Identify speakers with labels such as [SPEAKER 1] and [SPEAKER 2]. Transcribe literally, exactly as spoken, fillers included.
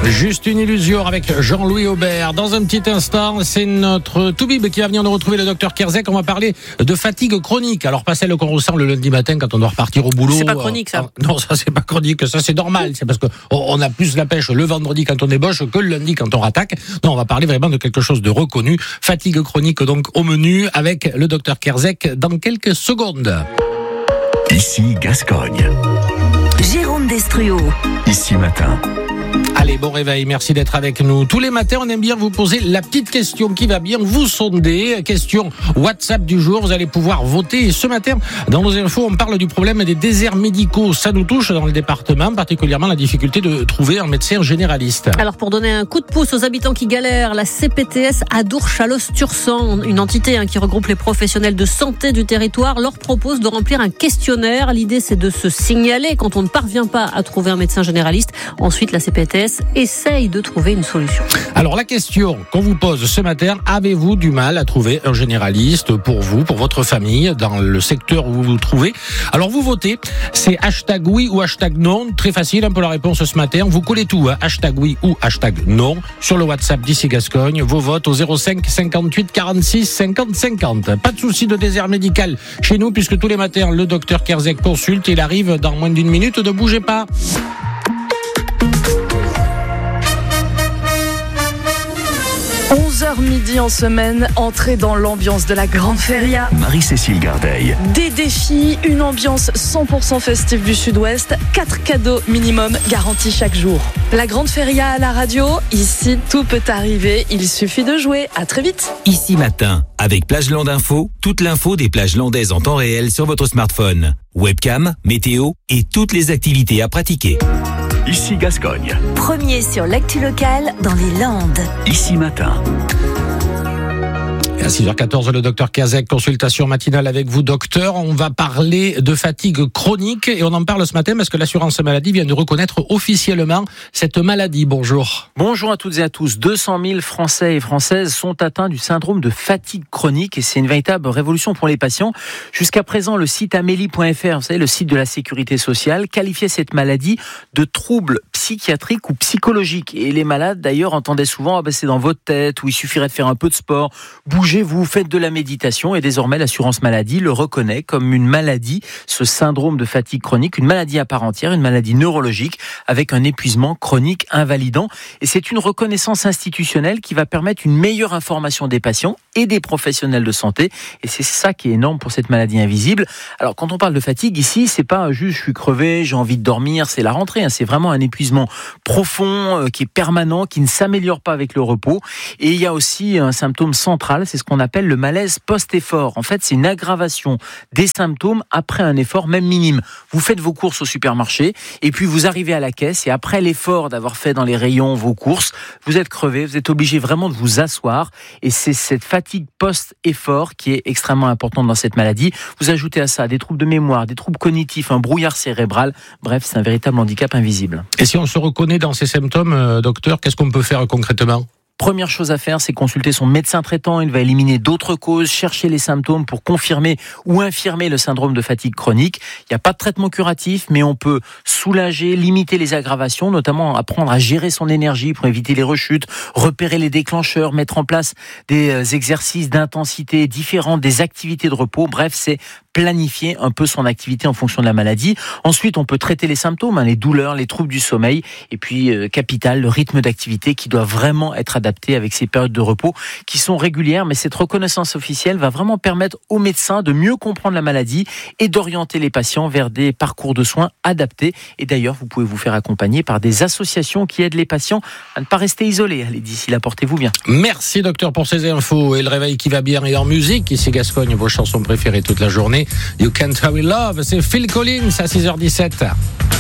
[SPEAKER 1] Juste une illusion avec Jean-Louis Aubert. Dans un petit instant, c'est notre Toubib qui va venir nous retrouver, le docteur Kerzek. On va parler de fatigue chronique. Alors, pas celle qu'on ressent le lundi matin quand on doit repartir au boulot.
[SPEAKER 2] C'est pas chronique, ça.
[SPEAKER 1] Euh, non, ça, c'est pas chronique. Ça, c'est normal. C'est parce qu'on on a plus la pêche le vendredi quand on ébauche que le lundi quand on rattaque. Non, on va parler vraiment de quelque chose de reconnu. Fatigue chronique, donc, au menu avec le docteur Kerzek dans quelques secondes.
[SPEAKER 3] Ici Gascogne.
[SPEAKER 4] Jérôme Destruo.
[SPEAKER 3] Ici Matin.
[SPEAKER 1] Allez, bon réveil, merci d'être avec nous. Tous les matins, on aime bien vous poser la petite question qui va bien vous sonder. Question WhatsApp du jour, vous allez pouvoir voter. Et ce matin, dans nos infos, on parle du problème des déserts médicaux. Ça nous touche dans le département, particulièrement la difficulté de trouver un médecin généraliste.
[SPEAKER 2] Alors, pour donner un coup de pouce aux habitants qui galèrent, la C P T S Adour-Chalosse-Tursan, une entité hein, qui regroupe les professionnels de santé du territoire, leur propose de remplir un questionnaire. L'idée, c'est de se signaler quand on ne parvient pas à trouver un médecin généraliste. Ensuite, la C P T S essaye de trouver une solution.
[SPEAKER 1] Alors la question qu'on vous pose ce matin, avez-vous du mal à trouver un généraliste pour vous, pour votre famille, dans le secteur où vous vous trouvez? Alors vous votez, c'est hashtag oui ou hashtag non, très facile un peu la réponse ce matin, vous collez tout, hein, hashtag oui ou hashtag non, sur le WhatsApp d'Ici Gascogne, vos votes au zéro cinq cinquante-huit quarante-six cinquante cinquante. Pas de souci de désert médical chez nous, puisque tous les matins le docteur Kerzek consulte, il arrive dans moins d'une minute, ne bougez pas.
[SPEAKER 5] onze heures midi en semaine, entrez dans l'ambiance de la Grande Feria.
[SPEAKER 3] Marie-Cécile Gardeil.
[SPEAKER 5] Des défis, une ambiance cent pour cent festive du Sud-Ouest, quatre cadeaux minimum garantis chaque jour. La Grande Feria à la radio, ici tout peut arriver, il suffit de jouer. À très vite.
[SPEAKER 6] Ici Matin, avec Plage Land Info, toute l'info des plages landaises en temps réel sur votre smartphone. Webcam, météo et toutes les activités à pratiquer.
[SPEAKER 3] Ici Gascogne.
[SPEAKER 4] Premier sur l'actu locale dans les Landes.
[SPEAKER 3] Ici Matin.
[SPEAKER 1] Et à six heures quatorze, le docteur Kerzek, consultation matinale avec vous, docteur. On va parler de fatigue chronique et on en parle ce matin parce que l'assurance maladie vient de reconnaître officiellement cette maladie. Bonjour.
[SPEAKER 7] Bonjour à toutes et à tous. deux cent mille Français et Françaises sont atteints du syndrome de fatigue chronique et c'est une véritable révolution pour les patients. Jusqu'à présent, le site amélie point f r, vous savez, le site de la sécurité sociale, qualifiait cette maladie de trouble psychiatrique ou psychologique. Et les malades, d'ailleurs, entendaient souvent ah ben c'est dans votre tête, ou il suffirait de faire un peu de sport, bouger. Vous faites de la méditation et désormais l'assurance maladie le reconnaît comme une maladie, ce syndrome de fatigue chronique, une maladie à part entière, une maladie neurologique avec un épuisement chronique invalidant. Et c'est une reconnaissance institutionnelle qui va permettre une meilleure information des patients et des professionnels de santé. Et c'est ça qui est énorme pour cette maladie invisible. Alors quand on parle de fatigue ici, c'est pas juste je suis crevé, j'ai envie de dormir, c'est la rentrée. Hein. C'est vraiment un épuisement profond euh, qui est permanent, qui ne s'améliore pas avec le repos. Et il y a aussi un symptôme central, c'est ce qu'on appelle le malaise post-effort. En fait, c'est une aggravation des symptômes après un effort, même minime. Vous faites vos courses au supermarché et puis vous arrivez à la caisse et après l'effort d'avoir fait dans les rayons vos courses, vous êtes crevé, vous êtes obligé vraiment de vous asseoir et c'est cette fatigue post-effort qui est extrêmement importante dans cette maladie. Vous ajoutez à ça des troubles de mémoire, des troubles cognitifs, un brouillard cérébral. Bref, c'est un véritable handicap invisible.
[SPEAKER 1] Et si on se reconnaît dans ces symptômes, euh, docteur, qu'est-ce qu'on peut faire concrètement ?
[SPEAKER 7] Première chose à faire, c'est consulter son médecin traitant. Il va éliminer d'autres causes, chercher les symptômes pour confirmer ou infirmer le syndrome de fatigue chronique. Il n'y a pas de traitement curatif, mais on peut soulager, limiter les aggravations, notamment apprendre à gérer son énergie pour éviter les rechutes, repérer les déclencheurs, mettre en place des exercices d'intensité différents, des activités de repos. Bref, c'est planifier un peu son activité en fonction de la maladie. Ensuite, on peut traiter les symptômes, hein, les douleurs, les troubles du sommeil. Et puis, euh, capital, le rythme d'activité qui doit vraiment être adapté avec ces périodes de repos qui sont régulières. Mais cette reconnaissance officielle va vraiment permettre aux médecins de mieux comprendre la maladie et d'orienter les patients vers des parcours de soins adaptés. Et d'ailleurs, vous pouvez vous faire accompagner par des associations qui aident les patients à ne pas rester isolés. Allez, d'ici là, portez-vous bien.
[SPEAKER 1] Merci, docteur, pour ces infos. Et le réveil qui va bien et en musique. Ici Gascogne, vos chansons préférées toute la journée. You Can't Hurry Love, c'est Phil Collins à six heures dix-sept.